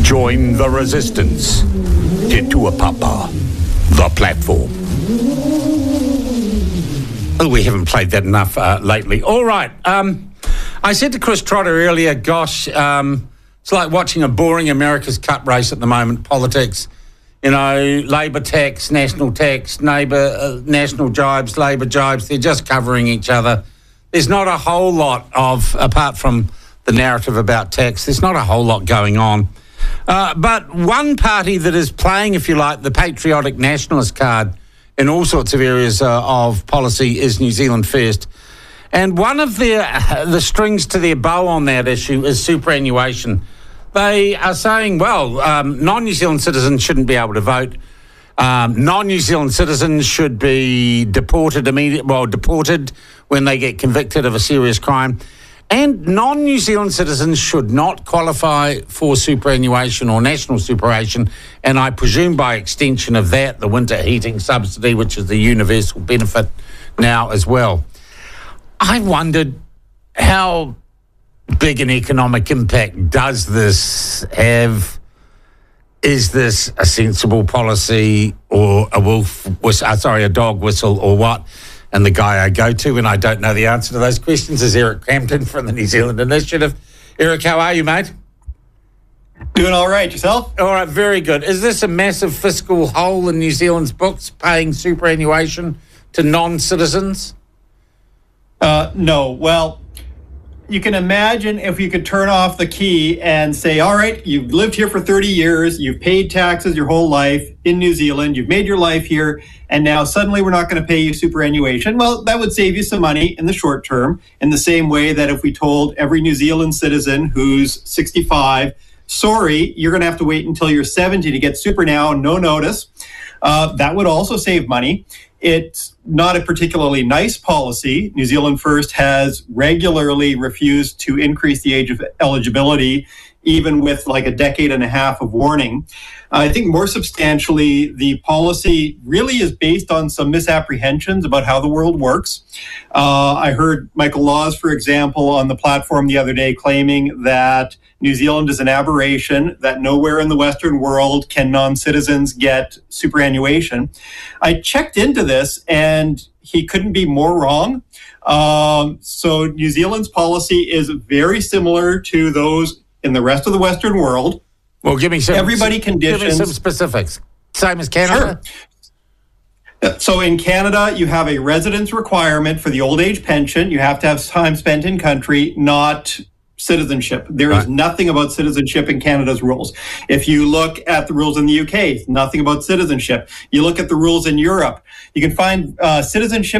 Join the resistance. Te Tuapapa, the platform. Oh, we haven't played that enough lately. All right. I said to Chris Trotter earlier, gosh, it's like watching a boring America's Cup race at the moment, politics. You know, Labor tax, national jibes, Labor jibes, they're just covering each other. There's not a whole lot of, apart from the narrative about tax, there's not a whole lot going on. But one party that is playing, if you like, the patriotic nationalist card in all sorts of areas of policy is New Zealand First. And one of the strings to their bow on that issue is superannuation. They are saying, well, non-New Zealand citizens shouldn't be able to vote. Non-New Zealand citizens should be deported when they get convicted of a serious crime. And non-New Zealand citizens should not qualify for superannuation or national superannuation. And I presume by extension of that, the winter heating subsidy, which is the universal benefit now as well. I wondered how big an economic impact does this have? Is this a sensible policy or a dog whistle or what? And the guy I go to when I don't know the answer to those questions is Eric Crampton from the New Zealand Initiative. Eric, how are you, mate? Doing all right. Yourself? All right, very good. Is this a massive fiscal hole in New Zealand's books, paying superannuation to non-citizens? No. Well, you can imagine if you could turn off the key and say, all right, you've lived here for 30 years, you've paid taxes your whole life in New Zealand, you've made your life here, and now suddenly we're not going to pay you superannuation. Well, that would save you some money in the short term, in the same way that if we told every New Zealand citizen who's 65, sorry, you're going to have to wait until you're 70 to get super now, no notice. That would also save money. It's not a particularly nice policy. New Zealand First has regularly refused to increase the age of eligibility, even with like a decade and a half of warning. I think more substantially, the policy really is based on some misapprehensions about how the world works. I heard Michael Laws, for example, on the platform the other day claiming that New Zealand is an aberration, that nowhere in the Western world can non-citizens get superannuation. I checked into this and he couldn't be more wrong. So New Zealand's policy is very similar to those in the rest of the Western world. Well, give me some specifics. Same as Canada? Sure. So in Canada, you have a residence requirement for the old age pension. You have to have time spent in country, not citizenship. There is nothing about citizenship in Canada's rules. If you look at the rules in the UK, nothing about citizenship. You look at the rules in Europe, you can find citizenship